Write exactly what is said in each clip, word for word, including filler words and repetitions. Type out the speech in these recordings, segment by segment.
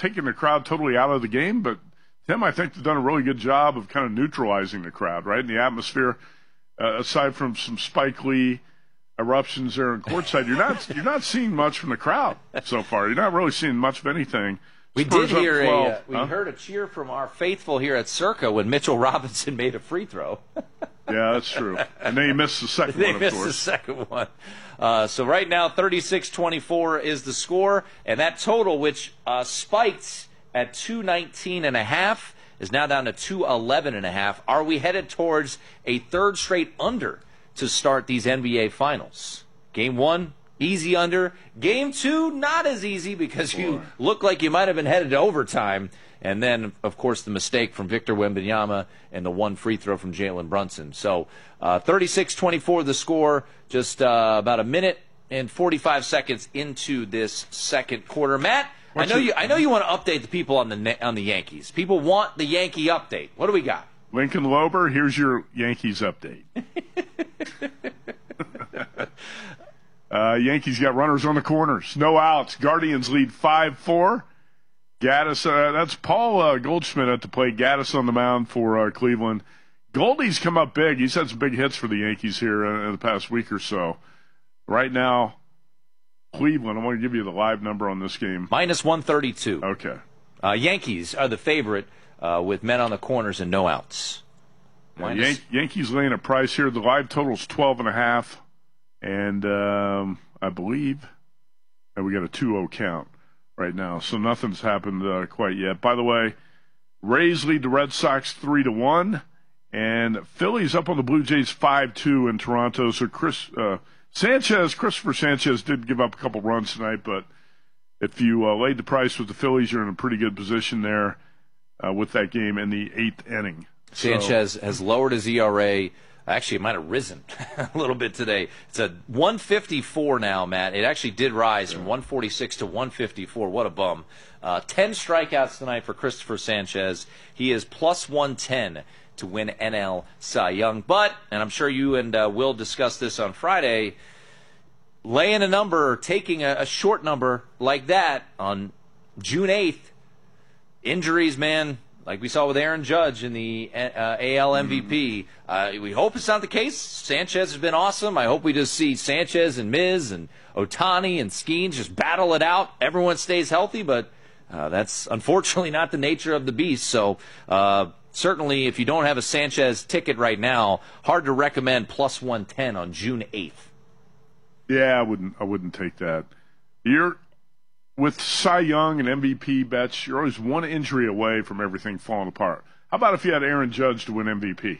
taking the crowd totally out of the game, but Tim, I think they've done a really good job of kind of neutralizing the crowd, right? And the atmosphere, uh, aside from some Spike Lee eruptions there in courtside, you're not you're not seeing much from the crowd so far. You're not really seeing much of anything. We Spurs did hear a uh, we huh? heard a cheer from our faithful here at Circa when Mitchell Robinson made a free throw. Yeah, that's true. And then he missed the second they one, of missed course. the second one. Uh, so right now, thirty-six twenty-four is the score, and that total, which uh, spiked at two nineteen and a half, is now down to two eleven and a half. Are we headed towards a third straight under to start these N B A Finals? Game one, easy under. Game two, not as easy because you look like you might have been headed to overtime. And then, of course, the mistake from Victor Wembanyama and the one free throw from Jalen Brunson. So uh, thirty-six twenty-four the score, just uh, about a minute and forty-five seconds into this second quarter. Matt, What's I know your, you I know you want to update the people on the on the Yankees. People want the Yankee update. What do we got? Lincoln Lober, here's your Yankees update. uh, Yankees got runners on the corners. No outs. Guardians lead five four. Gaddis, uh, that's Paul uh, Goldschmidt at the plate. Gaddis on the mound for uh, Cleveland. Goldie's come up big. He's had some big hits for the Yankees here uh, in the past week or so. Right now, Cleveland, I want to give you the live number on this game. Minus one thirty-two. Okay. Uh, Yankees are the favorite uh, with men on the corners and no outs. Yeah, Yan- Yankees laying a price here. The live total's twelve and a half, and um, I believe that we got a two oh count right now, so nothing's happened uh, quite yet. By the way, Rays lead the Red Sox three to one, and Phillies up on the Blue Jays five two in Toronto. So Chris uh, Sanchez, Christopher Sanchez did give up a couple runs tonight, but if you uh, laid the price with the Phillies, you're in a pretty good position there uh, with that game in the eighth inning. Sanchez so, has lowered his E R A. Actually, it might have risen a little bit today. It's a one fifty-four now, Matt. It actually did rise from one forty-six to one fifty-four. What a bum. Uh, ten strikeouts tonight for Christopher Sanchez. He is plus one ten to win N L Cy Young. But, and I'm sure you and uh, Will discuss this on Friday, laying a number, taking a, a short number like that on June eighth, injuries, man. Like we saw with Aaron Judge in the uh, A L M V P. Uh, we hope it's not the case. Sanchez has been awesome. I hope we just see Sanchez and Miz and Ohtani and Skeens just battle it out. Everyone stays healthy, but uh, that's unfortunately not the nature of the beast. So uh, certainly if you don't have a Sanchez ticket right now, hard to recommend plus one ten on June eighth. Yeah, I wouldn't, I wouldn't take that. You're... With Cy Young and M V P bets, you're always one injury away from everything falling apart. How about if you had Aaron Judge to win M V P?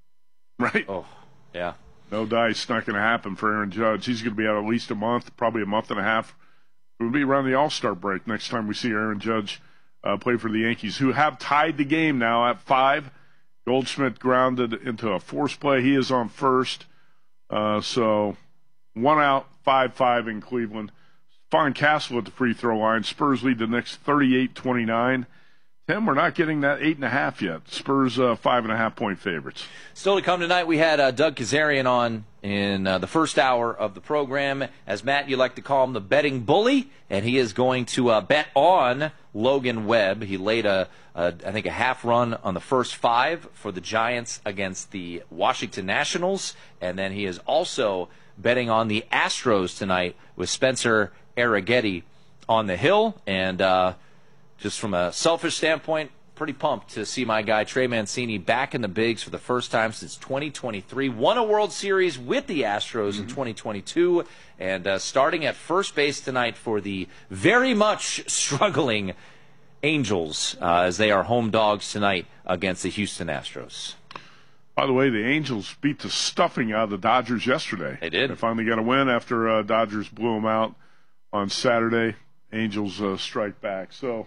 Right? Oh, yeah. No dice, not going to happen for Aaron Judge. He's going to be out at least a month, probably a month and a half. It will be around the All-Star break next time we see Aaron Judge uh, play for the Yankees, who have tied the game now at five. Goldschmidt grounded into a force play. He is on first. Uh, so one out, five five in Cleveland. Fine Castle at the free throw line. Spurs lead the Knicks thirty-eight twenty-nine. Tim, we're not getting that eight and a half yet. Spurs uh, five and a half point favorites. Still to come tonight, we had uh, Doug Kazarian on in uh, the first hour of the program. As Matt, you like to call him the betting bully, and he is going to uh, bet on Logan Webb. He laid a, a, I think, a half run on the first five for the Giants against the Washington Nationals, and then he is also betting on the Astros tonight with Spencer Arrighetti on the hill, and uh, just from a selfish standpoint, pretty pumped to see my guy Trey Mancini back in the bigs for the first time since twenty twenty-three. Won a World Series with the Astros mm-hmm. in twenty twenty-two, and uh, starting at first base tonight for the very much struggling Angels uh, as they are home dogs tonight against the Houston Astros. By the way, the Angels beat the stuffing out of the Dodgers yesterday. They did. They finally got a win after uh, Dodgers blew them out on Saturday. Angels uh, strike back. So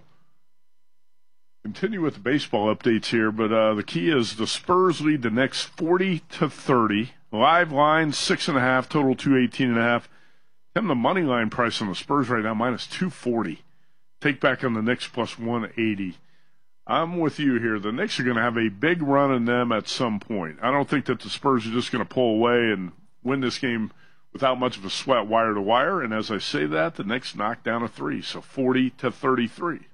continue with the baseball updates here, but uh, the key is the Spurs lead the Knicks forty to thirty. Live line six and a half, total two eighteen and a half. Then the money line price on the Spurs right now minus two forty. Take back on the Knicks plus one eighty. I'm with you here. The Knicks are going to have a big run in them at some point. I don't think that the Spurs are just going to pull away and win this game without much of a sweat wire to wire. And as I say that, the Knicks knocked down a three, so forty to thirty-three.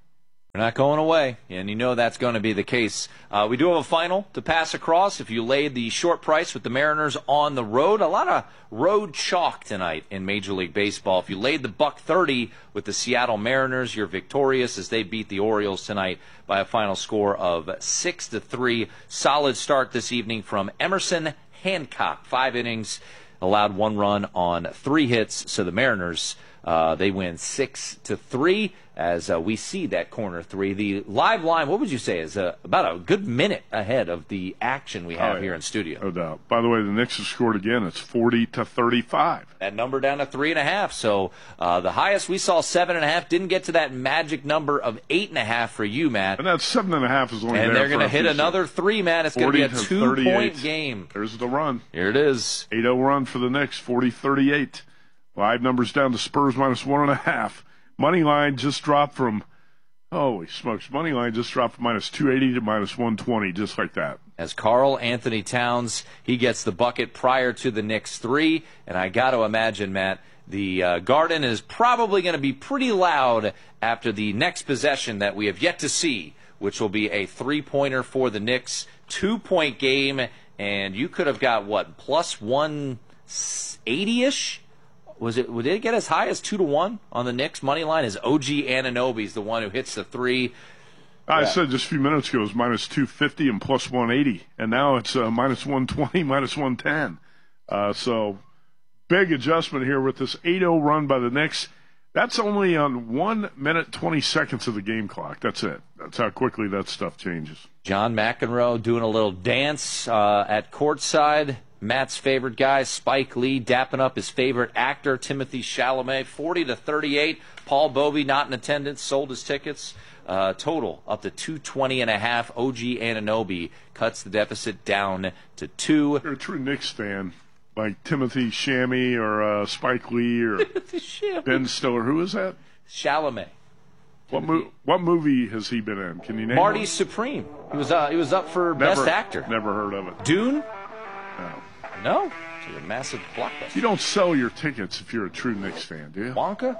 We're not going away, and you know that's going to be the case. Uh, we do have a final to pass across. If you laid the short price with the Mariners on the road, a lot of road chalk tonight in Major League Baseball. If you laid the buck thirty with the Seattle Mariners, you're victorious as they beat the Orioles tonight by a final score of six to three. Solid start this evening from Emerson Hancock. Five innings, allowed one run on three hits. So the Mariners, uh, they win six to three. As uh, we see that corner three. The live line, what would you say, is uh, about a good minute ahead of the action we have oh, yeah. here in studio. No doubt. By the way, the Knicks have scored again. It's forty to thirty-five. That number down to three and a half. So uh, the highest we saw, seven and a half. Didn't get to that magic number of eight and a half for you, Matt. And that seven and a half is only and there they're going to hit another three, Matt. It's going to be a two-point game. There's the run. Here it is. eight oh run for the Knicks, forty thirty-eight. Live numbers down to Spurs minus one and a half. Money line just dropped from... Holy smokes. Money line just dropped from minus two eighty to minus one twenty, just like that. As Karl Anthony Towns, he gets the bucket prior to the Knicks three. And I got to imagine, Matt, the uh, Garden is probably going to be pretty loud after the next possession that we have yet to see, which will be a three-pointer for the Knicks. Two-point game, and you could have got, what, plus one eighty-ish? Was it? Did it get as high as two to one on the Knicks money line? As O G Anunoby is the one who hits the three. I yeah. said just a few minutes ago it was minus two fifty and plus one eighty, and now it's uh, minus one twenty, minus one ten. Uh, so big adjustment here with this eight oh run by the Knicks. That's only on one minute twenty seconds of the game clock. That's it. That's how quickly that stuff changes. John McEnroe doing a little dance uh, at courtside. Matt's favorite guy, Spike Lee, dapping up his favorite actor, Timothée Chalamet, forty to thirty-eight. Paul Bovey not in attendance, sold his tickets. Uh, total up to two twenty and a half. O G Anunoby cuts the deficit down to two. If you're a true Knicks fan, like Timothée Chalamet or uh, Spike Lee or Ben Stiller. Who is that? Chalamet. What, mo- what movie has he been in? Can you name Marty one? Supreme. He was uh, he was up for never, Best Actor. Never heard of it. Dune? No. No? It's a massive blockbuster. You don't sell your tickets if you're a true Knicks fan, do you? Wonka?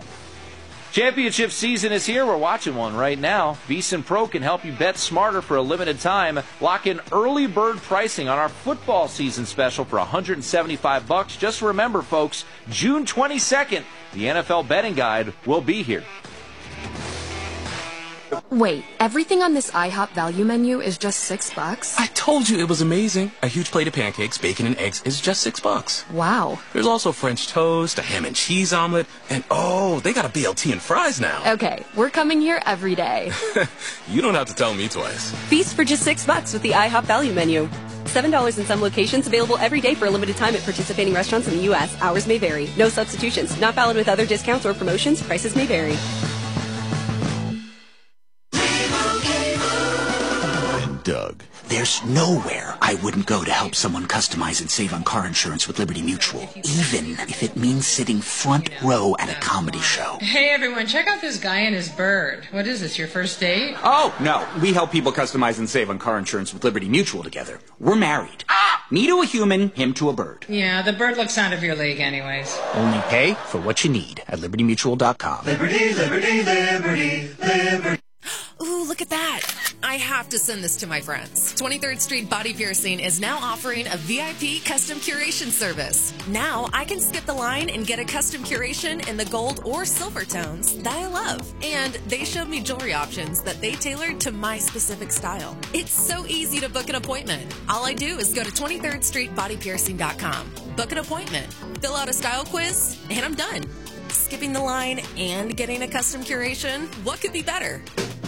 Championship season is here. We're watching one right now. VEASAN Pro can help you bet smarter for a limited time. Lock in early bird pricing on our football season special for one hundred seventy-five bucks. Just remember, folks, June twenty-second, the N F L betting guide will be here. Wait, everything on this IHOP value menu is just six bucks? I told you it was amazing. A huge plate of pancakes, bacon, and eggs is just six bucks. Wow. There's also French toast, a ham and cheese omelet, and oh, they got a B L T and fries now. Okay, we're coming here every day. You don't have to tell me twice. Feast for just six bucks with the IHOP value menu. seven dollars in some locations, available every day for a limited time at participating restaurants in the U S. Hours may vary. No substitutions. Not valid with other discounts or promotions. Prices may vary. Doug. There's nowhere I wouldn't go to help someone customize and save on car insurance with Liberty Mutual, even if it means sitting front row at a comedy show. Hey everyone, check out this guy and his bird. What is this, your first date? Oh, no. We help people customize and save on car insurance with Liberty Mutual together. We're married. Ah! Me to a human, him to a bird. Yeah, the bird looks out of your league anyways. Only pay for what you need at liberty mutual dot com. Liberty, liberty, liberty, liberty. Ooh, look at that. I have to send this to my friends. twenty-third Street Body Piercing is now offering a V I P custom curation service. Now I can skip the line and get a custom curation in the gold or silver tones that I love. And they showed me jewelry options that they tailored to my specific style. It's so easy to book an appointment. All I do is go to twenty-third street body piercing dot com, book an appointment, fill out a style quiz, and I'm done. Skipping the line and getting a custom curation, what could be better?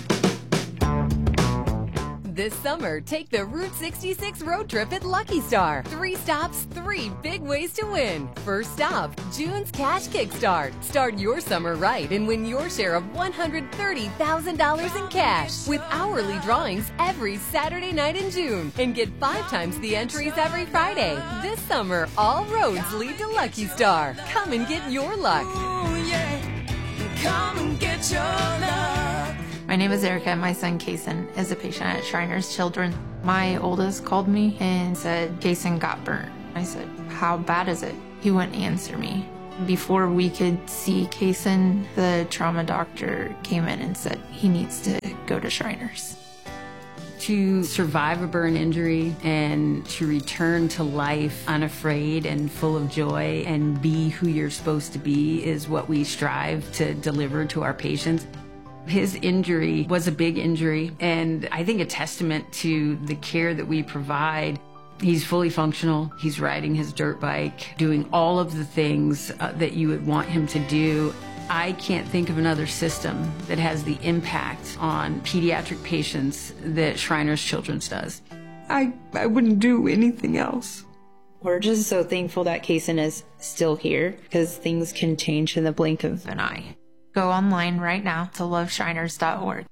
This summer, take the Route sixty-six road trip at Lucky Star. Three stops, three big ways to win. First stop, June's Cash Kickstart. Start your summer right and win your share of one hundred thirty thousand dollars in cash with hourly drawings every Saturday night in June. And get five times the entries every Friday. This summer, all roads lead to Lucky Star. Come and get your luck. Ooh, yeah. Come and get your luck. My name is Erica. My son, Kason, is a patient at Shriners Children. My oldest called me and said, Kason got burnt. I said, how bad is it? He wouldn't answer me. Before we could see Kaysen, the trauma doctor came in and said he needs to go to Shriners. To survive a burn injury and to return to life unafraid and full of joy and be who you're supposed to be is what we strive to deliver to our patients. His injury was a big injury, and I think a testament to the care that we provide. He's fully functional. He's riding his dirt bike, doing all of the things uh, that you would want him to do. I can't think of another system that has the impact on pediatric patients that Shriners Children's does. I, I wouldn't do anything else. We're just so thankful that Kaysen is still here because things can change in the blink of an eye. Go online right now to love shriners dot org.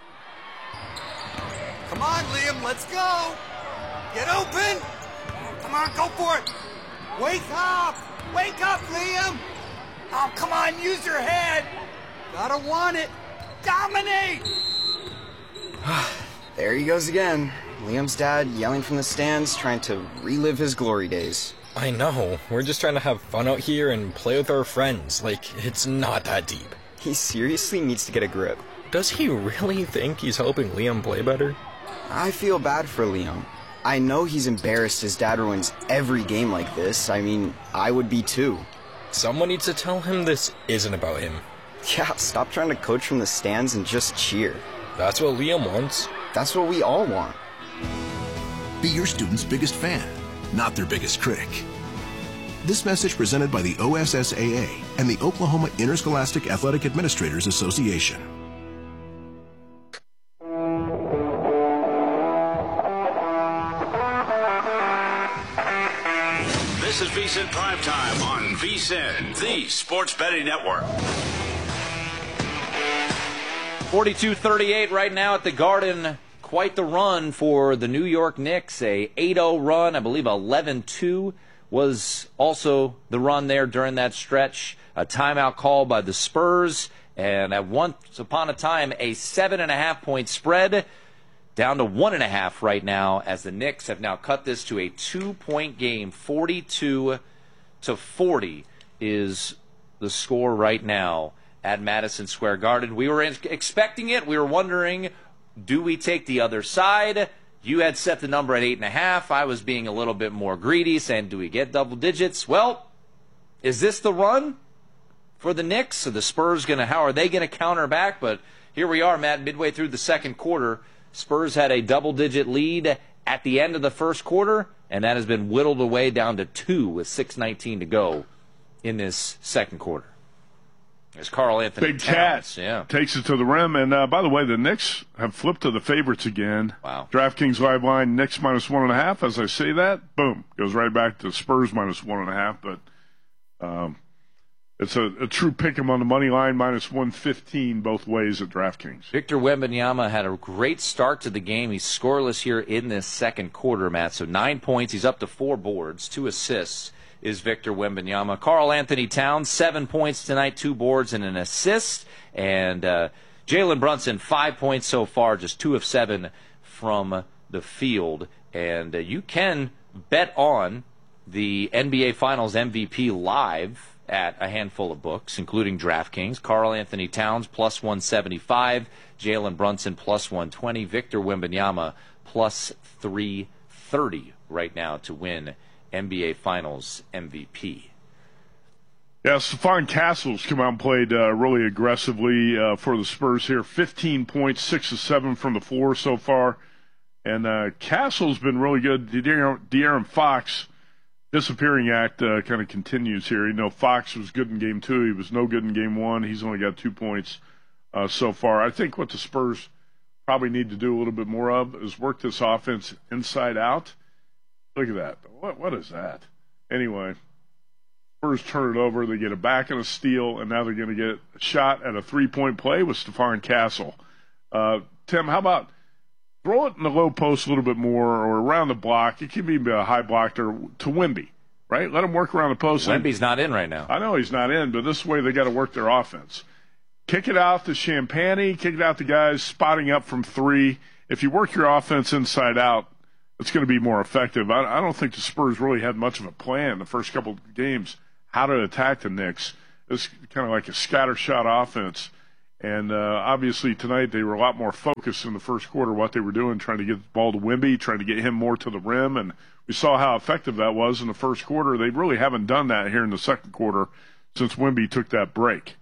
Come on, Liam, let's go! Get open! Come on, go for it! Wake up! Wake up, Liam! Oh, come on, use your head! Gotta want it! Dominate! There he goes again. Liam's dad yelling from the stands, trying to relive his glory days. I know. We're just trying to have fun out here and play with our friends. Like, it's not that deep. He seriously needs to get a grip. Does he really think he's helping Liam play better? I feel bad for Liam. I know he's embarrassed his dad ruins every game like this. I mean, I would be too. Someone needs to tell him this isn't about him. Yeah, stop trying to coach from the stands and just cheer. That's what Liam wants. That's what we all want. Be your student's biggest fan, not their biggest critic. This message presented by the O S S A A and the Oklahoma Interscholastic Athletic Administrators Association. This is V S I N Primetime on V S I N, the Sports Betting Network. forty-two thirty-eight right now at the Garden. Quite the run for the New York Knicks. A eight oh run, I believe eleven two was also the run there during that stretch. A timeout call by the Spurs. And at once upon a time, a seven and a half point spread down to one and a half right now, as the Knicks have now cut this to a two-point game. forty-two to forty is the score right now at Madison Square Garden. We were expecting it. We were wondering, do we take the other side? You had set the number at eight and a half. I was being a little bit more greedy, saying, do we get double digits? Well, is this the run for the Knicks? Are the Spurs going to, how are they going to counter back? But here we are, Matt, midway through the second quarter. Spurs had a double-digit lead at the end of the first quarter, and that has been whittled away down to two with six nineteen to go in this second quarter. There's Carl Anthony Big Towns. Cat Yeah. takes it to the rim. And, uh, by the way, the Knicks have flipped to the favorites again. Wow. DraftKings live line, Knicks minus one and a half. As I say that, boom, goes right back to Spurs minus one and a half. But um, it's a, a true pick 'em on the money line, minus one fifteen both ways at DraftKings. Victor Wembanyama had a great start to the game. He's scoreless here in this second quarter, Matt. So nine points. He's up to four boards, two assists is Victor Wembanyama. Carl Anthony Towns, seven points tonight, two boards and an assist. And uh, Jalen Brunson, five points so far, just two of seven from the field. And uh, you can bet on the N B A Finals M V P live at a handful of books, including DraftKings. Carl Anthony Towns, plus one seventy-five. Jalen Brunson, plus one twenty. Victor Wembanyama, plus three thirty right now to win N B A Finals M V P. Yeah, Stephon Castle's come out and played uh, really aggressively uh, for the Spurs here. fifteen points, six of seven from the floor so far. And uh, Castle's been really good. De'Aaron, De'Aaron Fox, disappearing act uh, kind of continues here. You know, Fox was good in game two. He was no good in game one. He's only got two points uh, so far. I think what the Spurs probably need to do a little bit more of is work this offense inside out. Look at that. What What is that? Anyway, Spurs turn it over. They get a back and a steal, and now they're going to get a shot at a three-point play with Stephon Castle. Uh, Tim, how about throw it in the low post a little bit more or around the block? It can be a high block to, to Wemby, right? Let him work around the post. Wemby's not in right now. I know he's not in, but this way they got to work their offense. Kick it out to Champagny. Kick it out to guys spotting up from three. If you work your offense inside out, it's going to be more effective. I, I don't think the Spurs really had much of a plan the first couple of games how to attack the Knicks. It's kind of like a scattershot offense. And uh, obviously tonight they were a lot more focused in the first quarter what they were doing, trying to get the ball to Wemby, trying to get him more to the rim. And we saw how effective that was in the first quarter. They really haven't done that here in the second quarter since Wemby took that break.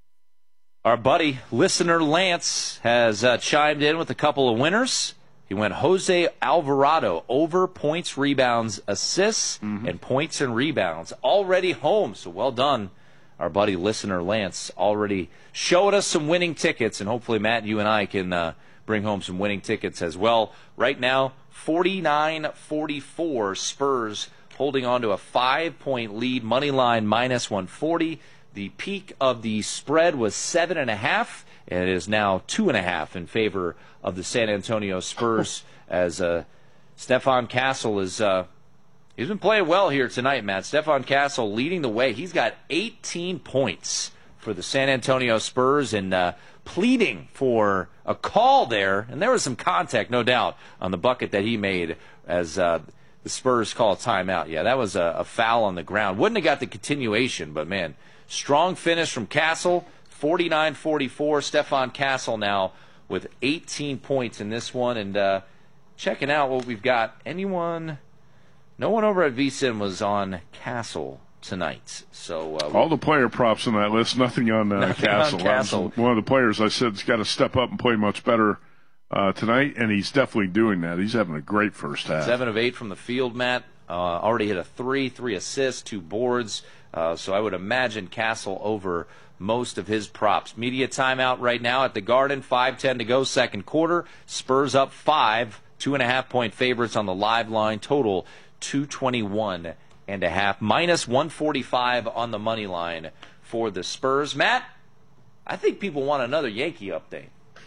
Our buddy, listener Lance, has uh, chimed in with a couple of winners. He went Jose Alvarado over points, rebounds, assists, mm-hmm. and points and rebounds. Already home, so well done. Our buddy, listener Lance, already showed us some winning tickets, and hopefully, Matt, you and I can uh, bring home some winning tickets as well. Right now, forty-nine forty-four, Spurs holding on to a five-point lead, money line minus one forty. The peak of the spread was seven and a half, and it is now two and a half in favor of the San Antonio Spurs. As uh, Stephon Castle is, uh, he's been playing well here tonight, Matt. Stephon Castle leading the way. He's got eighteen points for the San Antonio Spurs, and uh, pleading for a call there. And there was some contact, no doubt, on the bucket that he made as uh, the Spurs call a timeout. Yeah, that was a, a foul on the ground. Wouldn't have got the continuation, but man. Strong finish from Castle, forty-nine forty-four. Stephon Castle now with eighteen points in this one. And uh, checking out what we've got. Anyone, no one over at V S I N was on Castle tonight. So uh, all the player props on that list, nothing on uh, nothing Castle. On Castle. One of the players I said has got to step up and play much better uh, tonight, and he's definitely doing that. He's having a great first half. Seven of eight from the field, Matt. Uh, already hit a three, three assists, two boards. Uh, so I would imagine Castle over most of his props. Media timeout right now at the Garden. five ten to go, second quarter. Spurs up five, two and a half point favorites on the live line. Total two twenty-one and a half, minus one forty-five on the money line for the Spurs. Matt, I think people want another Yankee update.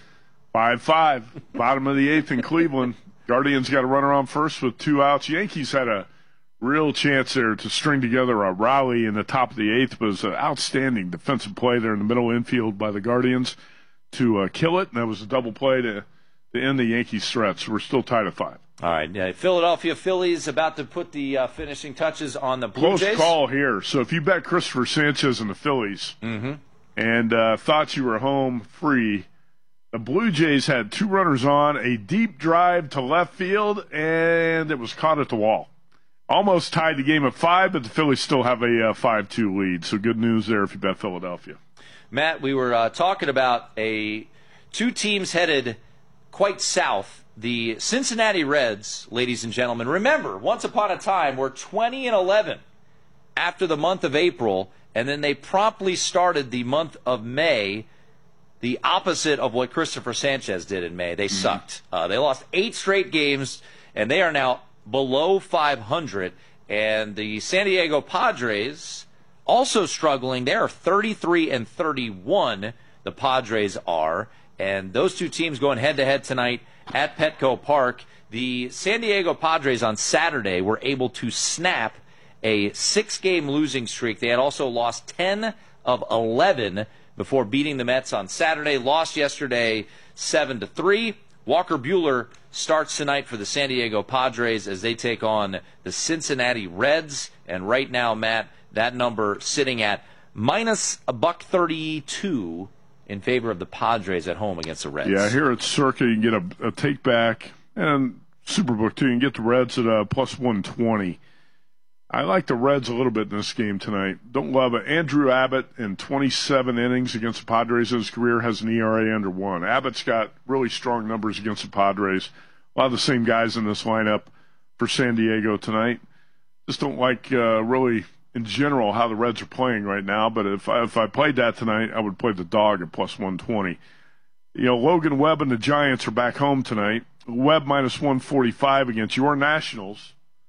five five, bottom of the eighth in Cleveland. Guardians got a runner on first with two outs. Yankees had a real chance there to string together a rally in the top of the eighth. But it was an outstanding defensive play there in the middle infield by the Guardians to uh, kill it. And that was a double play to, to end the Yankees' threat. So we're still tied at five. All right. Yeah, Philadelphia Phillies about to put the uh, finishing touches on the Blue Close Jays. Close call here. So if you bet Christopher Sanchez and the Phillies mm-hmm. and uh, thought you were home free, the Blue Jays had two runners on, a deep drive to left field, and it was caught at the wall. Almost tied the game at five, but the Phillies still have a uh, five two lead. So good news there if you bet Philadelphia. Matt, we were uh, talking about a two teams headed quite south. The Cincinnati Reds, ladies and gentlemen. Remember, once upon a time, were twenty and eleven after the month of April, and then they promptly started the month of May, the opposite of what Christopher Sanchez did in May. They mm-hmm. sucked. Uh, they lost eight straight games, and they are now below five hundred, and the San Diego Padres also struggling. They are thirty-three and thirty-one, the Padres are, and those two teams going head-to-head tonight at Petco Park. The San Diego Padres on Saturday were able to snap a six-game losing streak. They had also lost ten of eleven before beating the Mets on Saturday. Lost yesterday seven to three. Walker Buehler starts tonight for the San Diego Padres as they take on the Cincinnati Reds. And right now, Matt, that number sitting at minus a buck thirty-two in favor of the Padres at home against the Reds. Yeah, here at Circa, you can get a, a take back, and Superbook too. You can get the Reds at a plus one twenty. I like the Reds a little bit in this game tonight. Don't love it. Andrew Abbott in twenty-seven innings against the Padres in his career has an E R A under one. Abbott's got really strong numbers against the Padres. A lot of the same guys in this lineup for San Diego tonight. Just don't like uh, really in general how the Reds are playing right now. But if I, if I played that tonight, I would play the dog at plus one twenty. You know, Logan Webb and the Giants are back home tonight. Webb minus one forty-five against your Nationals.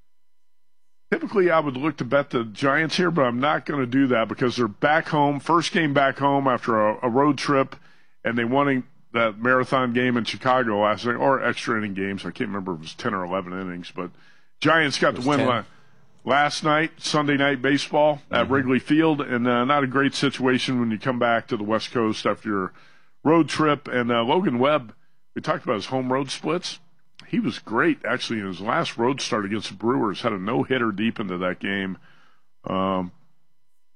Typically, I would look to bet the Giants here, but I'm not going to do that because they're back home, first game back home after a, a road trip, and they won that marathon game in Chicago last night, or extra inning games. I can't remember if it was ten or eleven innings, but Giants got the win la- last night, Sunday Night Baseball at mm-hmm. Wrigley Field, and uh, not a great situation when you come back to the West Coast after your road trip. And uh, Logan Webb, we talked about his home road splits. He was great, actually, in his last road start against the Brewers. Had a no-hitter deep into that game. Um,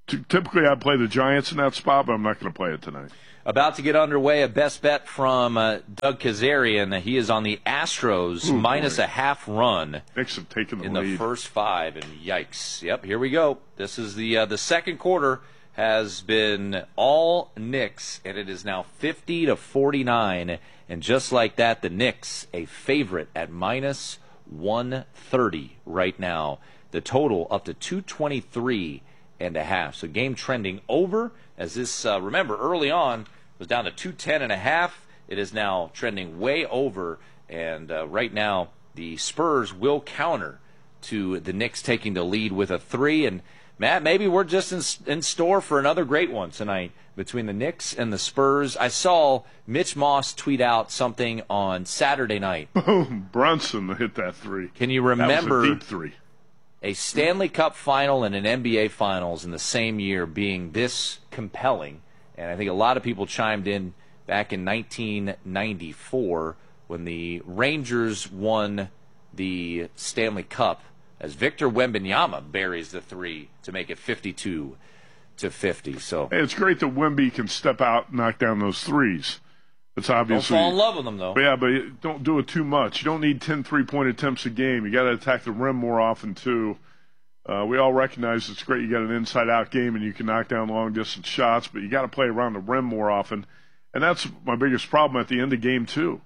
t- typically I'd play the Giants in that spot, but I'm not going to play it tonight. About to get underway, a best bet from uh, Doug Kazarian. He is on the Astros, Ooh, minus boy. a half run. Knicks have taken the in lead. the first five, and yikes. Yep, here we go. This is the uh, the second quarter has been all Knicks, and it is now fifty to forty-nine. And just like that, the Knicks, a favorite at minus one thirty right now. The total up to two twenty-three and a half. So game trending over as this, uh, remember, early on was down to two ten and a half. It is now trending way over, and uh, right now the Spurs will counter to the Knicks taking the lead with a three. And Matt, maybe we're just in, in store for another great one tonight between the Knicks and the Spurs. I saw Mitch Moss tweet out something on Saturday night. Boom, Brunson hit that three. Can you remember that was a deep three. A Stanley Cup final and an N B A Finals in the same year being this compelling? And I think a lot of people chimed in back in nineteen ninety-four when the Rangers won the Stanley Cup as Victor Wembanyama buries the three to make it fifty-two to fifty. So hey, it's great that Wemby can step out and knock down those threes. It's obviously don't fall in love with them, though. But yeah, but don't do it too much. You don't need ten three-point attempts a game. You got to attack the rim more often too. Uh, we all recognize it's great you got an inside-out game and you can knock down long-distance shots, but you got to play around the rim more often. And that's my biggest problem at the end of game two.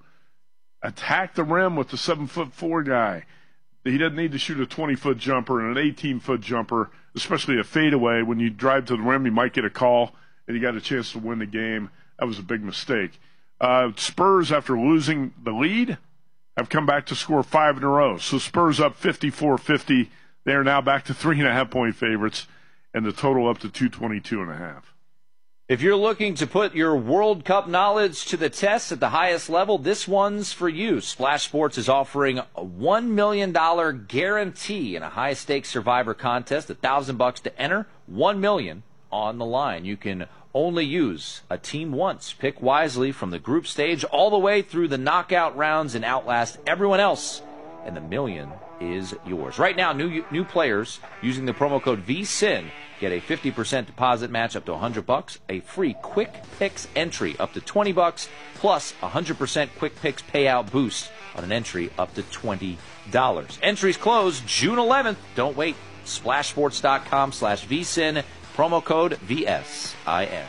Attack the rim with the seven foot four guy. He doesn't need to shoot a twenty-foot jumper and an eighteen-foot jumper, especially a fadeaway. When you drive to the rim, you might get a call, and you got a chance to win the game. That was a big mistake. Uh, Spurs, after losing the lead, have come back to score five in a row. So Spurs up fifty-four fifty. They are now back to three and a half point favorites, and the total up to two twenty-two and a half. If you're looking to put your World Cup knowledge to the test at the highest level, this one's for you. Splash Sports is offering a one million dollars guarantee in a high-stakes Survivor contest, one thousand bucks to enter, one million dollars on the line. You can only use a team once. Pick wisely from the group stage all the way through the knockout rounds and outlast everyone else, and the million is yours. Right now, new new players using the promo code V S I N get a fifty percent deposit match up to one hundred bucks, a free Quick Picks entry up to twenty bucks, plus a one hundred percent Quick Picks payout boost on an entry up to twenty dollars. Entries close June eleventh. Don't wait. Splashsports.com slash VSIN, promo code V S I N.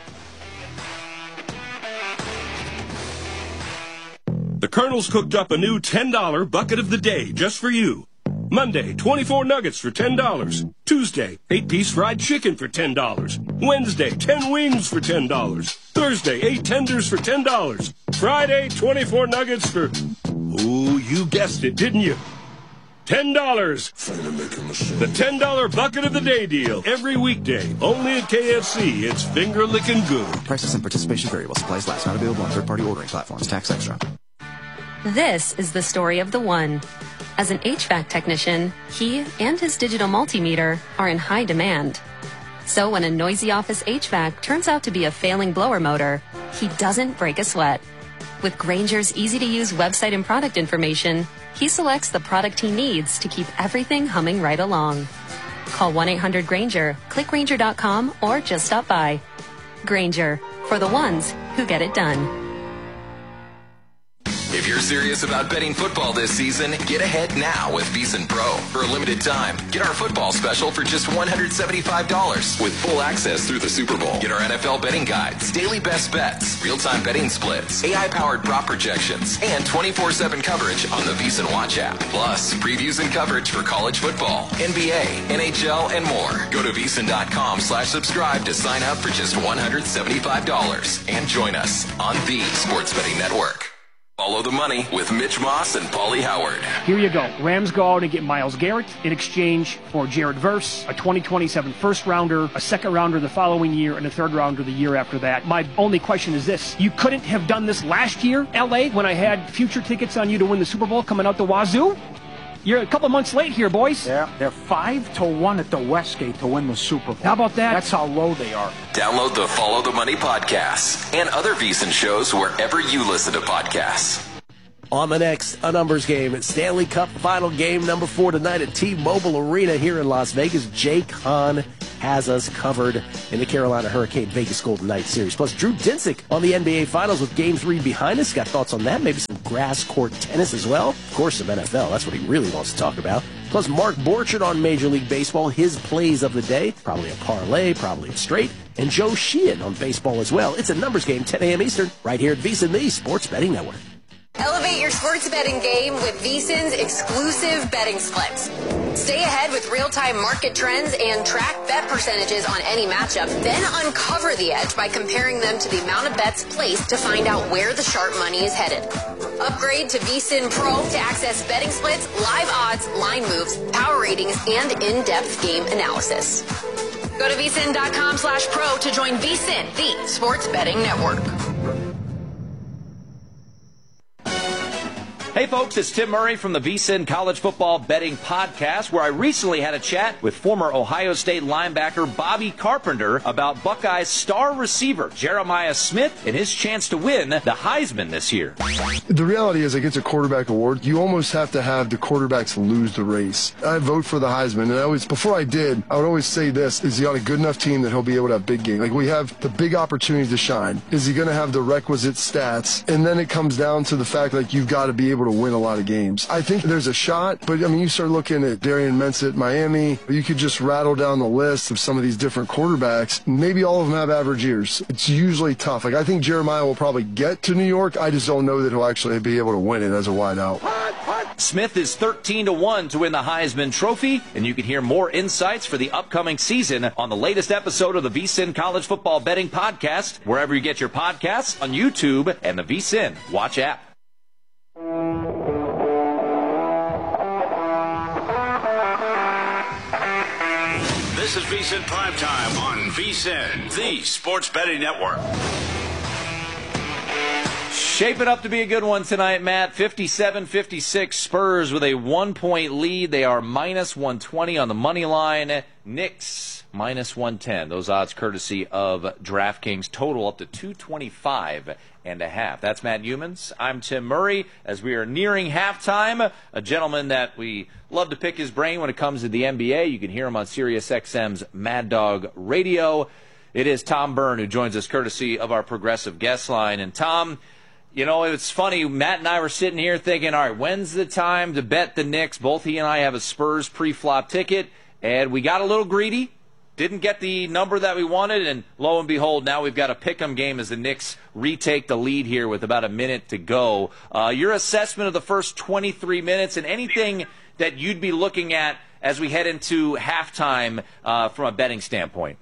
The Colonel's cooked up a new ten dollar bucket of the day just for you. Monday, twenty-four nuggets for ten dollars. Tuesday, eight-piece fried chicken for ten dollars. Wednesday, ten wings for ten dollars. Thursday, eight tenders for ten dollars. Friday, twenty-four nuggets for... Ooh, you guessed it, didn't you? ten dollars. The ten dollar bucket of the day deal. Every weekday, only at K F C. It's finger-licking good. Prices and participation vary while supplies last. Not available on third-party ordering platforms. Tax extra. This is the story of the one. As an H V A C technician, he and his digital multimeter are in high demand. So when a noisy office H V A C turns out to be a failing blower motor, he doesn't break a sweat. With Grainger's easy-to-use website and product information, he selects the product he needs to keep everything humming right along. Call one eight hundred Grainger, click Grainger dot com, or just stop by. Grainger, for the ones who get it done. If you're serious about betting football this season, get ahead now with VSiN Pro. For a limited time, get our football special for just one hundred seventy-five dollars with full access through the Super Bowl. Get our N F L betting guides, daily best bets, real-time betting splits, A I-powered prop projections, and twenty-four seven coverage on the VSiN Watch app. Plus, previews and coverage for college football, N B A, N H L, and more. Go to VSiN.com slash subscribe to sign up for just one hundred seventy-five dollars and join us on the Sports Betting Network. Follow the money with Mitch Moss and Paulie Howard. Here you go. Rams go out and get Myles Garrett in exchange for Jared Verse, a twenty twenty-seven first rounder, a second rounder the following year, and a third rounder the year after that. My only question is this. You couldn't have done this last year, L A, when I had future tickets on you to win the Super Bowl coming out the wazoo? You're a couple months late here, boys. Yeah, they're five to one at the Westgate to win the Super Bowl. How about that? That's how low they are. Download the Follow the Money podcast and other VSiN shows wherever you listen to podcasts. On the next, a numbers game. Stanley Cup final game number four tonight at T-Mobile Arena here in Las Vegas. Jake Hahn has us covered in the Carolina Hurricane Vegas Golden Knights series. Plus, Drew Dinsick on the N B A Finals with Game three behind us. Got thoughts on that? Maybe some grass court tennis as well. Of course, some N F L. That's what he really wants to talk about. Plus, Mark Borchardt on Major League Baseball, his plays of the day. Probably a parlay, probably a straight. And Joe Sheehan on baseball as well. It's a numbers game, ten a.m. Eastern, right here at VSiN, the Sports Betting Network. Elevate your sports betting game with VSiN's exclusive betting splits. Stay ahead with real-time market trends and track bet percentages on any matchup. Then uncover the edge by comparing them to the amount of bets placed to find out where the sharp money is headed. Upgrade to VSiN Pro to access betting splits, live odds, line moves, power ratings, and in-depth game analysis. Go to VSiN.com slash pro to join VSiN, the Sports Betting Network. Hey folks, it's Tim Murray from the VSiN College Football Betting Podcast, where I recently had a chat with former Ohio State linebacker Bobby Carpenter about Buckeyes star receiver Jeremiah Smith and his chance to win the Heisman this year. The reality is, against a quarterback award, you almost have to have the quarterbacks lose the race. I vote for the Heisman, and I always, before I did, I would always say this: is he on a good enough team that he'll be able to have big games? Like, we have the big opportunity to shine. Is he going to have the requisite stats? And then it comes down to the fact, like, you've got to be able to win a lot of games. I think there's a shot, but I mean, you start looking at Darian Mensah at Miami, you could just rattle down the list of some of these different quarterbacks. Maybe all of them have average years. It's usually tough. Like, I think Jeremiah will probably get to New York. I just don't know that he'll actually be able to win it as a wideout. Smith is thirteen to one to win the Heisman Trophy, and you can hear more insights for the upcoming season on the latest episode of the VSiN College Football Betting Podcast, wherever you get your podcasts, on YouTube and the VSiN Watch app. This is VSiN Primetime on VSiN, the Sports Betting Network. Shaping up to be a good one tonight, Matt. fifty-seven fifty-six Spurs with a one-point lead. They are minus one twenty on the money line. Knicks minus one ten. Those odds courtesy of DraftKings. Total up to two twenty-five and a half. That's Matt Humans. I'm Tim Murray. As we are nearing halftime, a gentleman that we love to pick his brain when it comes to the N B A. You can hear him on Sirius X M's Mad Dog Radio. It is Tom Byrne who joins us courtesy of our progressive guest line. And Tom, you know, it's funny, Matt and I were sitting here thinking, all right, when's the time to bet the Knicks? Both he and I have a Spurs pre-flop ticket, and we got a little greedy, didn't get the number that we wanted, and lo and behold, now we've got a pick'em game as the Knicks retake the lead here with about a minute to go. Uh, your assessment of the first twenty-three minutes and anything that you'd be looking at as we head into halftime uh, from a betting standpoint?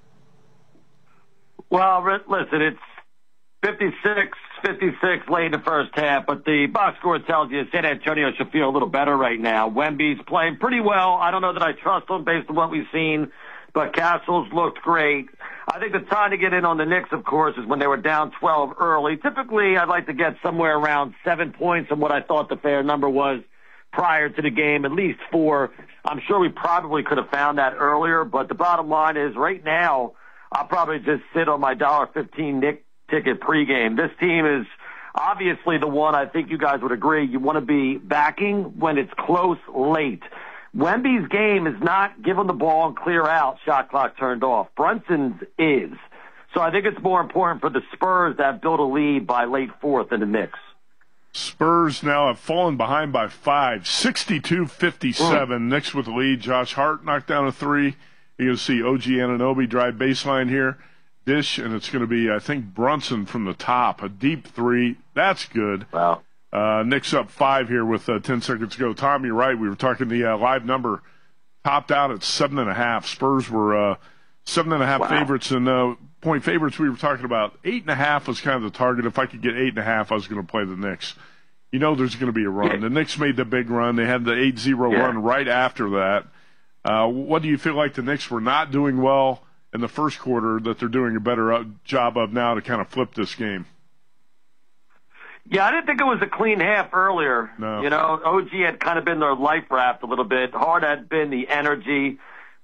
Well, listen, it's fifty-six fifty-six late in the first half, but the box score tells you San Antonio should feel a little better right now. Wemby's playing pretty well. I don't know that I trust him based on what we've seen, but Castles looked great. I think the time to get in on the Knicks, of course, is when they were down twelve early. Typically, I'd like to get somewhere around seven points on what I thought the fair number was prior to the game, at least four. I'm sure we probably could have found that earlier, but the bottom line is right now, I'll probably just sit on my one dollar fifteen Knicks ticket pregame. This team is obviously the one I think you guys would agree you want to be backing when it's close late. Wemby's game is not give him the ball and clear out, shot clock turned off. Brunson's is. So I think it's more important for the Spurs to have built a lead by late fourth in the Knicks. Spurs now have fallen behind by five, sixty-two fifty-seven. Mm. Knicks with the lead. Josh Hart knocked down a three. You're going to see O G Anunoby drive baseline here. Dish, and it's going to be, I think, Brunson from the top. A deep three. That's good. Wow. Uh, Knicks up five here with uh, ten seconds to go. Tom, you're right. We were talking the uh, live number topped out at seven and a half. Spurs were uh, seven and a half wow. favorites and uh, point favorites. We were talking about eight and a half was kind of the target. If I could get eight and a half, I was going to play the Knicks. You know, there's going to be a run. The Knicks made the big run. They had the eight zero yeah. run right after that. Uh, what do you feel like the Knicks were not doing well in the first quarter that they're doing a better job of now to kind of flip this game? Yeah, I didn't think it was a clean half earlier. No. You know, O G had kind of been their life raft a little bit. Hart had been the energy.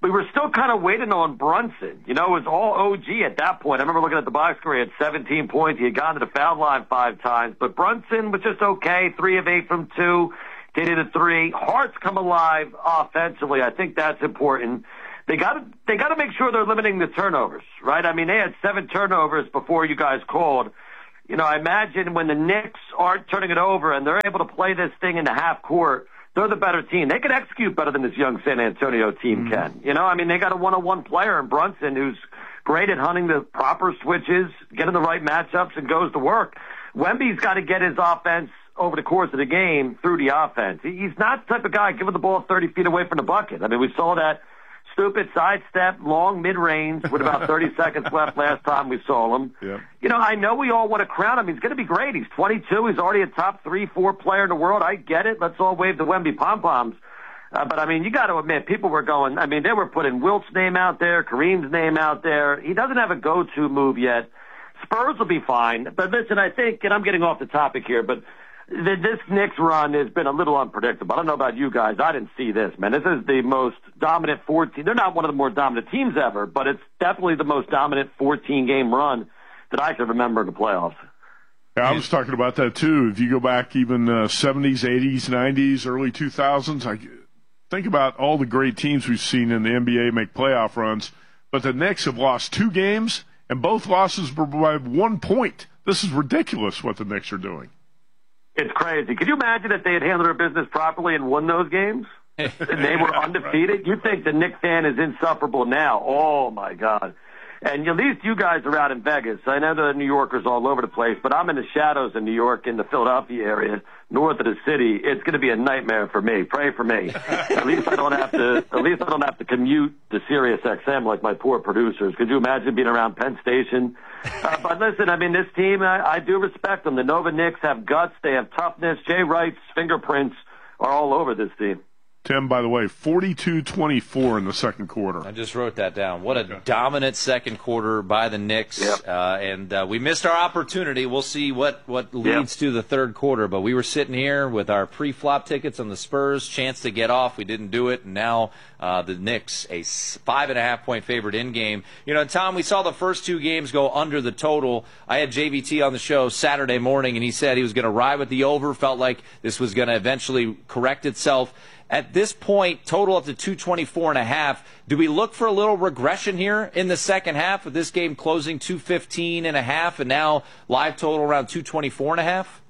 we were still kind of waiting on Brunson. You know, it was all O G at that point. I remember looking at the box score. He had seventeen points. He had gone to the foul line five times. But Brunson was just okay, three of eight from two, did it at three. Hart's come alive offensively. I think that's important. They got to they got to make sure they're limiting the turnovers, right? I mean, they had seven turnovers before you guys called. You know, I imagine when the Knicks aren't turning it over and they're able to play this thing into half court, they're the better team. They can execute better than this young San Antonio team mm-hmm. can. You know, I mean, they got a one-on-one player in Brunson who's great at hunting the proper switches, getting the right matchups, and goes to work. Wemby's got to get his offense over the course of the game through the offense. He's not the type of guy giving the ball thirty feet away from the bucket. I mean, we saw that stupid sidestep, long mid-range with about thirty seconds left last time we saw him. Yeah. You know, I know we all want to crown him. He's going to be great. He's twenty-two. He's already a top three, four player in the world. I get it. Let's all wave the Wemby pom-poms. Uh, but, I mean, you got to admit, people were going, I mean, they were putting Wilt's name out there, Kareem's name out there. He doesn't have a go-to move yet. Spurs will be fine. But, listen, I think, and I'm getting off the topic here, but this Knicks run has been a little unpredictable. I don't know about you guys. I didn't see this, man. This is the most dominant fourteen. They're not one of the more dominant teams ever, but it's definitely the most dominant fourteen-game run that I can remember in the playoffs. Yeah, I was talking about that, too. If you go back even uh, seventies, eighties, nineties, early two thousands, I think about all the great teams we've seen in the N B A make playoff runs, but the Knicks have lost two games, and both losses were by one point. This is ridiculous what the Knicks are doing. It's crazy. Could you imagine if they had handled their business properly and won those games? And they were undefeated? You think the Knicks fan is insufferable now. Oh, my God. And at least you guys are out in Vegas. I know the New Yorkers all over the place, but I'm in the shadows in New York, in the Philadelphia area, north of the city. It's going to be a nightmare for me. Pray for me. At least I don't have to. At least I don't have to commute to Sirius X M like my poor producers. Could you imagine being around Penn Station? Uh, but listen, I mean, this team, I, I do respect them. The Nova Knicks have guts. They have toughness. Jay Wright's fingerprints are all over this team. Tim, by the way, forty-two twenty-four in the second quarter. I just wrote that down. What a okay. dominant second quarter by the Knicks. Yep. Uh, and uh, we missed our opportunity. We'll see what, what leads yep. to the third quarter. But we were sitting here with our pre-flop tickets on the Spurs, chance to get off. We didn't do it. And now uh, the Knicks, a five and a half point favorite in game. You know, Tom, we saw the first two games go under the total. I had J V T on the show Saturday morning, and he said he was going to ride with the over, felt like this was going to eventually correct itself. At this point, total up to two twenty-four and a half. Do we look for a little regression here in the second half with this game closing two fifteen and a half and now live total around two twenty-four and a half?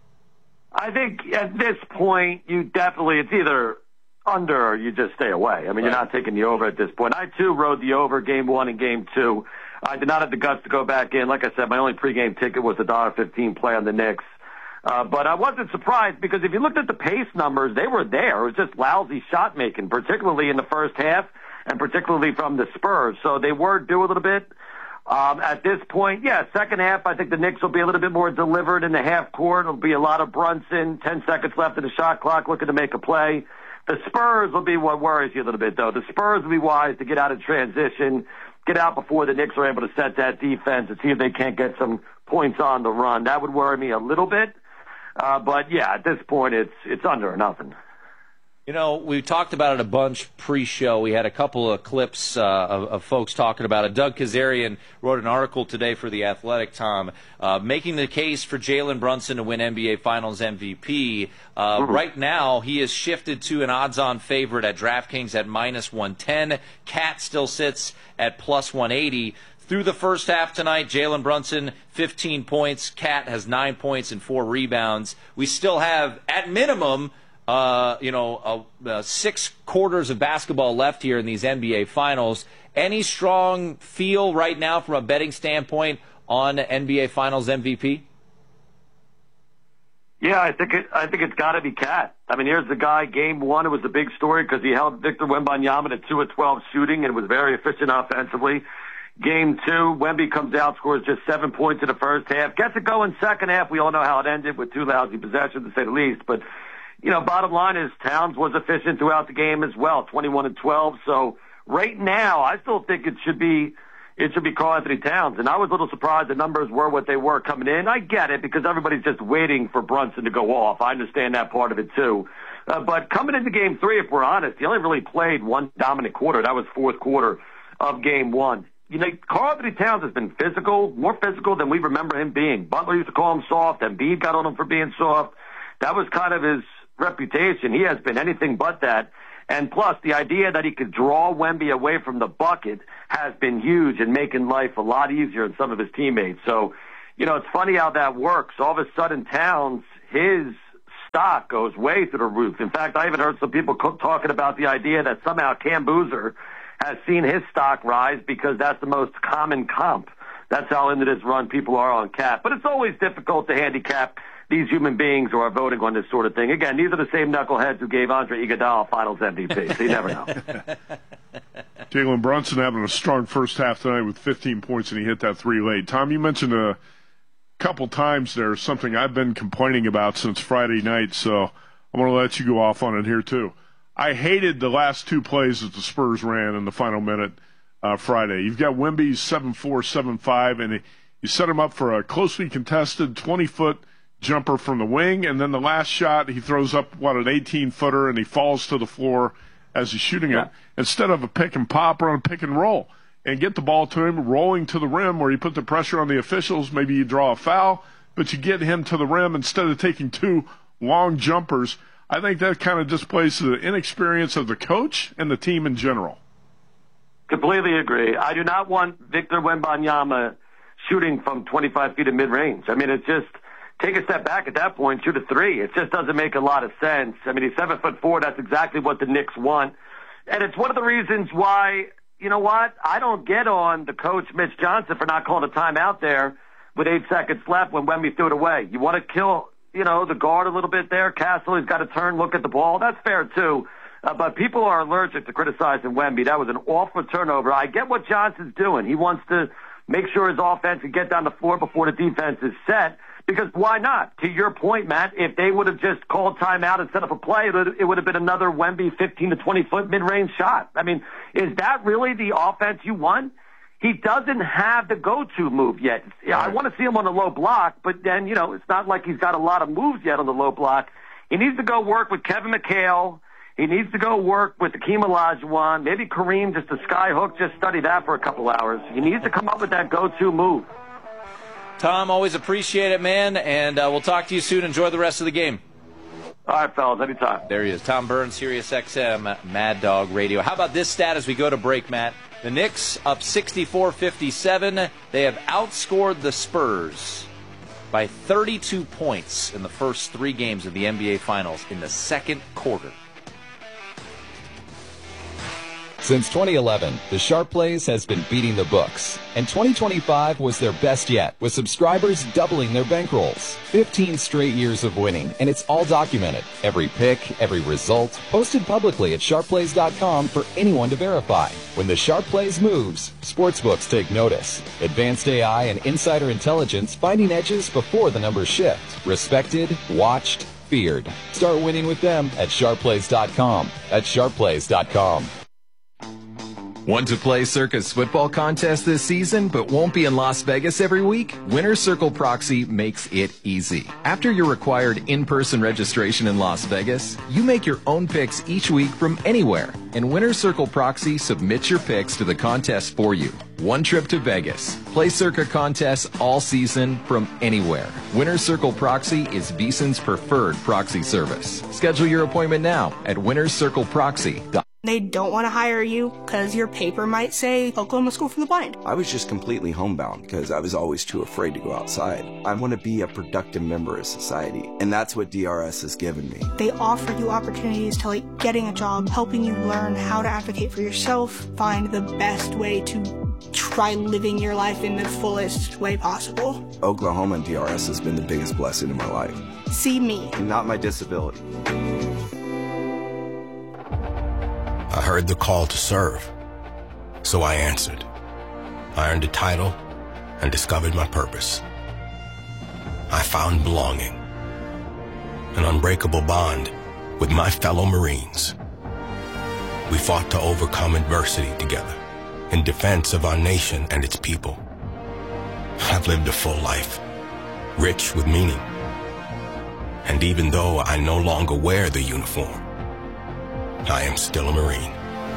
I think at this point, you definitely, it's either under or you just stay away. I mean, right. You're not taking the over at this point. I, too, rode the over game one and game two. I did not have the guts to go back in. Like I said, my only pregame ticket was the one dollar fifteen play on the Knicks. Uh, but I wasn't surprised because if you looked at the pace numbers, they were there. It was just lousy shot making, particularly in the first half and particularly from the Spurs. So they were due a little bit. Um, at this point, yeah, second half, I think the Knicks will be a little bit more delivered in the half court. It'll be a lot of Brunson, ten seconds left in the shot clock, looking to make a play. The Spurs will be what worries you a little bit, though. The Spurs will be wise to get out of transition, get out before the Knicks are able to set that defense and see if they can't get some points on the run. That would worry me a little bit. Uh, but, yeah, at this point, it's it's under or nothing. You know, we talked about it a bunch pre-show. We had a couple of clips uh, of, of folks talking about it. Doug Kazarian wrote an article today for The Athletic, Tom, uh, making the case for Jalen Brunson to win N B A Finals M V P. Uh, mm-hmm. Right now, he is shifted to an odds-on favorite at DraftKings at minus one ten. Cat still sits at plus one eighty. Through the first half tonight, Jalen Brunson, fifteen points. Cat has nine points and four rebounds. We still have, at minimum, uh, you know, uh, uh, six quarters of basketball left here in these N B A Finals. Any strong feel right now from a betting standpoint on N B A Finals M V P? Yeah, I think it, I think it's got to be Cat. I mean, here's the guy. Game one, it was a big story because he held Victor Wembanyama to two of twelve shooting and was very efficient offensively. Game two, Wemby comes out, scores just seven points in the first half. Gets it going second half. We all know how it ended with two lousy possessions, to say the least. But, you know, bottom line is Towns was efficient throughout the game as well, twenty-one and twelve. So right now, I still think it should be it should be Karl-Anthony Towns. And I was a little surprised the numbers were what they were coming in. I get it because everybody's just waiting for Brunson to go off. I understand that part of it, too. Uh, but coming into game three, if we're honest, he only really played one dominant quarter. That was fourth quarter of game one. You know, Karl-Anthony Towns has been physical, more physical than we remember him being. Butler used to call him soft. Embiid got on him for being soft. That was kind of his reputation. He has been anything but that. And plus, the idea that he could draw Wemby away from the bucket has been huge in making life a lot easier on some of his teammates. So, you know, it's funny how that works. All of a sudden, Towns, his stock goes way through the roof. In fact, I even heard some people talking about the idea that somehow Cam Boozer has seen his stock rise because that's the most common comp. That's how into this run people are on Cap. But it's always difficult to handicap these human beings who are voting on this sort of thing. Again, these are the same knuckleheads who gave Andre Iguodala Finals M V P, so you never know. Jalen Brunson having a strong first half tonight with fifteen points, and he hit that three late. Tom, you mentioned a couple times there something I've been complaining about since Friday night, so I'm going to let you go off on it here too. I hated the last two plays that the Spurs ran in the final minute uh, Friday. You've got Wemby's seven four, seven five, and you set him up for a closely contested twenty-foot jumper from the wing, and then the last shot he throws up, what, an eighteen-footer, and he falls to the floor as he's shooting yeah. it, instead of a pick and pop or a pick and roll, and get the ball to him rolling to the rim where you put the pressure on the officials. Maybe you draw a foul, but you get him to the rim instead of taking two long jumpers. I think that kind of displays the inexperience of the coach and the team in general. Completely agree. I do not want Victor Wembanyama shooting from twenty-five feet of mid-range. I mean, it's just take a step back at that point, shoot a three. It just doesn't make a lot of sense. I mean, he's seven foot four. That's exactly what the Knicks want. And it's one of the reasons why, you know what, I don't get on the coach, Mitch Johnson, for not calling a timeout there with eight seconds left when Wemby threw it away. You want to kill, you know, the guard a little bit there. Castle, he's got to turn, look at the ball. That's fair, too. Uh, but people are allergic to criticizing Wemby. That was an awful turnover. I get what Johnson's doing. He wants to make sure his offense can get down the floor before the defense is set. Because why not? To your point, Matt, if they would have just called timeout and set up a play, it would, it would have been another Wemby fifteen to twenty foot mid-range shot. I mean, is that really the offense you want? He doesn't have the go-to move yet. Yeah, I want to see him on the low block, but then, you know, it's not like he's got a lot of moves yet on the low block. He needs to go work with Kevin McHale. He needs to go work with Hakeem Olajuwon. Maybe Kareem, just a sky hook, just study that for a couple hours. He needs to come up with that go-to move. Tom, always appreciate it, man, and uh, we'll talk to you soon. Enjoy the rest of the game. All right, fellas, anytime. There he is, Tom Burns, Sirius X M, Mad Dog Radio. How about this stat as we go to break, Matt? The Knicks up sixty-four fifty-seven. They have outscored the Spurs by thirty-two points in the first three games of the N B A Finals in the second quarter. Since twenty eleven, the Sharp Plays has been beating the books, and twenty twenty-five was their best yet, with subscribers doubling their bankrolls. fifteen straight years of winning, and it's all documented. Every pick, every result, posted publicly at sharp plays dot com for anyone to verify. When the Sharp Plays moves, sportsbooks take notice. Advanced A I and insider intelligence finding edges before the numbers shift. Respected, watched, feared. Start winning with them at sharp plays dot com. At sharp plays dot com. Want to play Circa's football contest this season but won't be in Las Vegas every week? Winner's Circle Proxy makes it easy. After your required in-person registration in Las Vegas, you make your own picks each week from anywhere, and Winner's Circle Proxy submits your picks to the contest for you. One trip to Vegas. Play Circa contests all season from anywhere. Winner's Circle Proxy is VSiN's preferred proxy service. Schedule your appointment now at winners circle proxy dot com. They don't want to hire you because your paper might say Oklahoma School for the Blind. I was just completely homebound because I was always too afraid to go outside. I want to be a productive member of society, and that's what D R S has given me. They offer you opportunities to, like, getting a job, helping you learn how to advocate for yourself, find the best way to try living your life in the fullest way possible. Oklahoma and D R S has been the biggest blessing in my life. See me. And not my disability. I heard the call to serve, so I answered. I earned a title and discovered my purpose. I found belonging, an unbreakable bond with my fellow Marines. We fought to overcome adversity together in defense of our nation and its people. I've lived a full life, rich with meaning. And even though I no longer wear the uniform, I am still a Marine.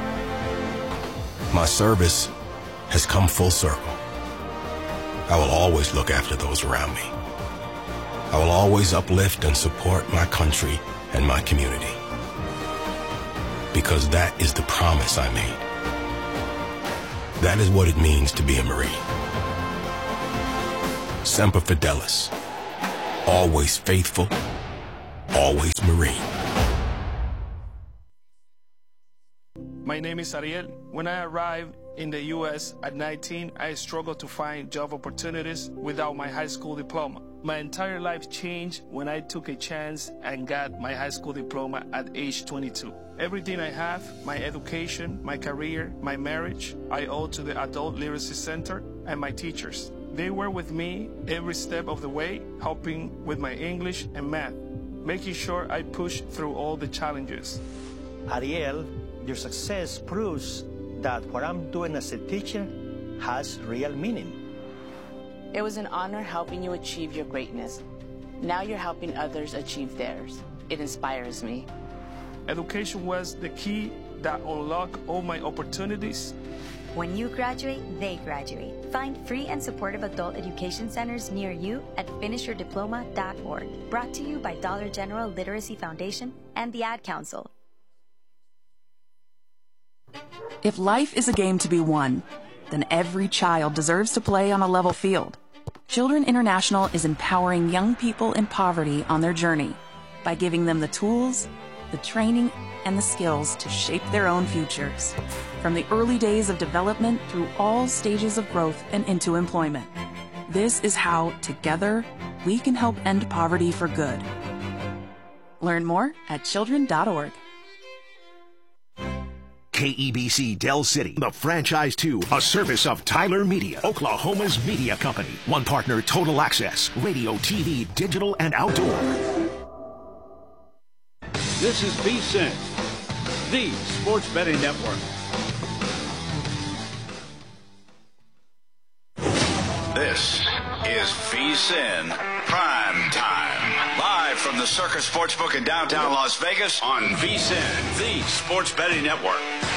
My service has come full circle. I will always look after those around me. I will always uplift and support my country and my community. Because that is the promise I made. That is what it means to be a Marine. Semper Fidelis. Always faithful, always Marine. My name is Ariel. When I arrived in the U S at nineteen, I struggled to find job opportunities without my high school diploma. My entire life changed when I took a chance and got my high school diploma at age twenty-two. Everything I have, my education, my career, my marriage, I owe to the Adult Literacy Center and my teachers. They were with me every step of the way, helping with my English and math, making sure I pushed through all the challenges. Ariel, your success proves that what I'm doing as a teacher has real meaning. It was an honor helping you achieve your greatness. Now you're helping others achieve theirs. It inspires me. Education was the key that unlocked all my opportunities. When you graduate, they graduate. Find free and supportive adult education centers near you at finish your diploma dot org. Brought to you by Dollar General Literacy Foundation and the Ad Council. If life is a game to be won, then every child deserves to play on a level field. Children International is empowering young people in poverty on their journey by giving them the tools, the training, and the skills to shape their own futures, from the early days of development through all stages of growth and into employment. This is how, together, we can help end poverty for good. Learn more at children dot org. K E B C Del City, the franchise two, a service of Tyler Media, Oklahoma's media company. One partner, Total Access, radio, T V, digital, and outdoor. This is VSiN, the Sports Betting Network. This is VSiN Prime Time. Live from the Circus Sportsbook in downtown Las Vegas on VSiN, the Sports Betting Network.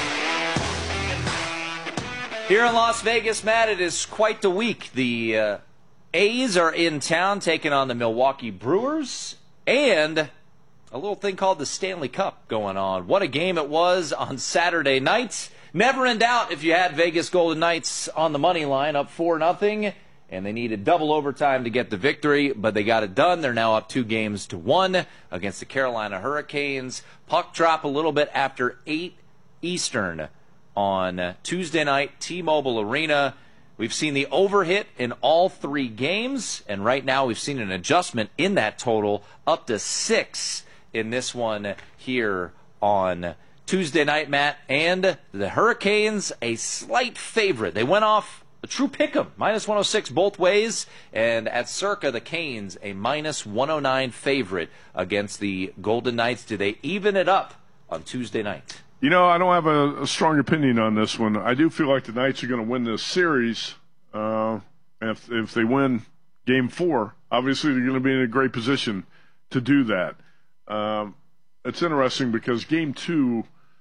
Here in Las Vegas, Matt, it is quite the week. The uh, A's are in town taking on the Milwaukee Brewers, and a little thing called the Stanley Cup going on. What a game it was on Saturday night. Never in doubt if you had Vegas Golden Knights on the money line, up four nothing, and they needed double overtime to get the victory, but they got it done. They're now up two games to one against the Carolina Hurricanes. Puck drop a little bit after eight Eastern on Tuesday night, T-Mobile Arena. We've seen the overhit in all three games, and right now we've seen an adjustment in that total up to six in this one here on Tuesday night, Matt. And the Hurricanes, a slight favorite. They went off a true pick'em, minus one oh six both ways, and at Circa, the Canes, a minus one oh nine favorite against the Golden Knights. Do they even it up on Tuesday night? You know, I don't have a, a strong opinion on this one. I do feel like the Knights are going to win this series. Uh, if if they win Game Four, obviously they're going to be in a great position to do that. Um, it's interesting because Game Two,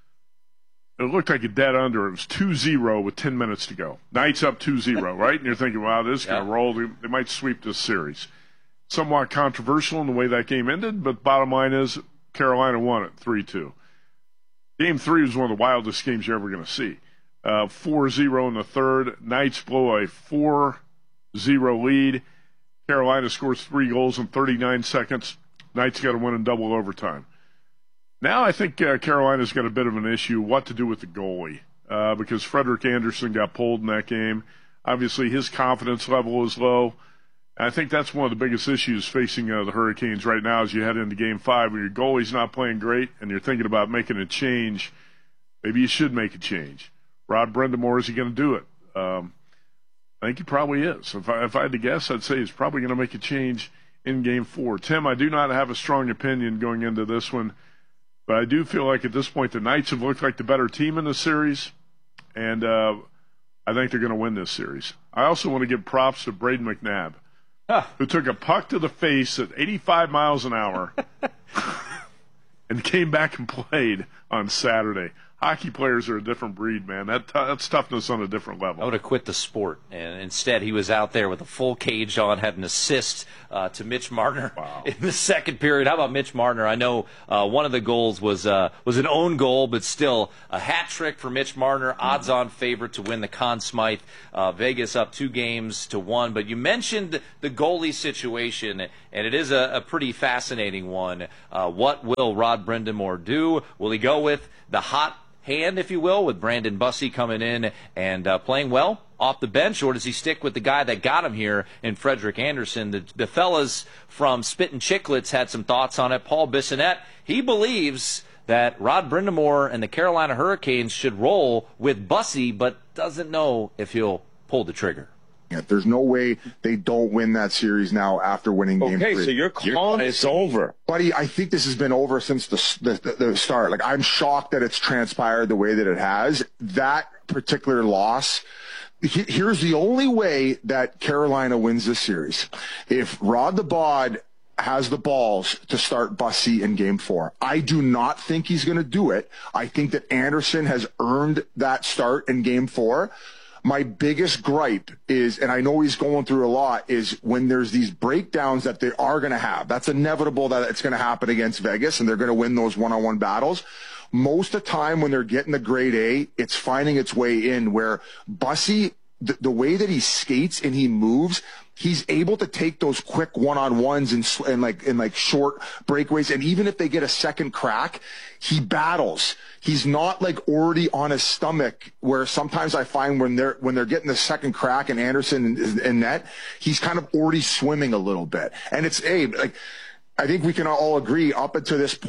it looked like a dead under. It was two zero with ten minutes to go. Knights up two zero, right? And you're thinking, wow, this is going to roll. They, they might sweep this series. Somewhat controversial in the way that game ended, but bottom line is Carolina won it three two. Game three was one of the wildest games you're ever going to see. Uh, four zero in the third. Knights blow a four zero lead. Carolina scores three goals in thirty-nine seconds. Knights got to win in double overtime. Now I think uh, Carolina's got a bit of an issue what to do with the goalie uh, because Frederick Anderson got pulled in that game. Obviously, his confidence level is low. I think that's one of the biggest issues facing uh, the Hurricanes right now as you head into Game five. When your goalie's not playing great and you're thinking about making a change, maybe you should make a change. Rod Brind'Amour, is he going to do it? Um, I think he probably is. If I, if I had to guess, I'd say he's probably going to make a change in Game four. Tim, I do not have a strong opinion going into this one, but I do feel like at this point the Knights have looked like the better team in the series, and uh, I think they're going to win this series. I also want to give props to Braden McNabb. huh. who took a puck to the face at eighty-five miles an hour and came back and played on Saturday. Hockey players are a different breed, man. That t- that's toughness on a different level. I would have quit the sport, and instead he was out there with a full cage on, had an assist uh, to Mitch Marner wow. in the second period. How about Mitch Marner? I know uh, one of the goals was uh, was an own goal, but still a hat trick for Mitch Marner, odds-on favorite to win the Conn Smythe. Uh, Vegas up two games to one. But you mentioned the goalie situation, and it is a, a pretty fascinating one. Uh, what will Rod Brind'Amour do? Will he go with the hot hand, if you will, with Brandon Bussi coming in and uh, playing well off the bench, or does he stick with the guy that got him here in Frederik Andersen? The, the fellas from Spittin' Chicklets had some thoughts on it. Paul Bissonnette, he believes that Rod Brind'Amour and the Carolina Hurricanes should roll with Bussi, but doesn't know if he'll pull the trigger. There's no way they don't win that series now after winning game okay, three. Okay, so you're calling it's over. Buddy, I think this has been over since the, the, the start. Like, I'm shocked that it's transpired the way that it has. That particular loss, he, here's the only way that Carolina wins this series. If Rod the Bod has the balls to start Bussi in game four. I do not think he's going to do it. I think that Andersen has earned that start in game four. My biggest gripe is, and I know he's going through a lot, is when there's these breakdowns that they are going to have. That's inevitable that it's going to happen against Vegas, and they're going to win those one-on-one battles. Most of the time when they're getting the grade A, it's finding its way in where Bussi, the, the way that he skates and he moves, he's able to take those quick one-on-ones and, and like in like short breakaways. And even if they get a second crack, he battles. He's not like already on his stomach, where sometimes I find when they're when they're getting the second crack and Andersen in, in net, he's kind of already swimming a little bit. And it's a like I think we can all agree up until this point.